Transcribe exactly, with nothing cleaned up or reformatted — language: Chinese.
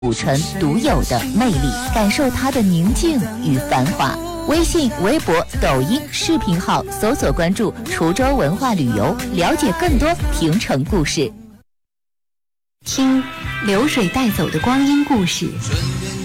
古城独有的魅力，感受它的宁静与繁华。微信、微博、抖音视频号搜索关注滁州文化旅游，了解更多亭城故事。听流水带走的光阴故事，